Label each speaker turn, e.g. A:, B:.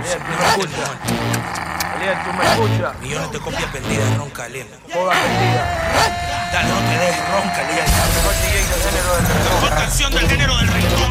A: Aliel, tú me escuchas. Aliel, tú me escuchas.
B: Millones de copias vendidas, ronca, Aliel.
A: Todas vendidas.
B: Dale, no te dejes, ronca, Aliel.
A: La mejor DJ del género del reggaetón.
B: La mejor canción del género del reggaetón.